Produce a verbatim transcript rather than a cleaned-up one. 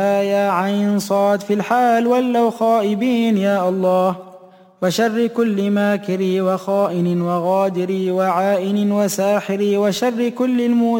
يا عين صاد في الحال ولوا خائبين يا الله. وشر كل ماكر وخائن وغادر وعائن وساحر وشر كل المؤمنين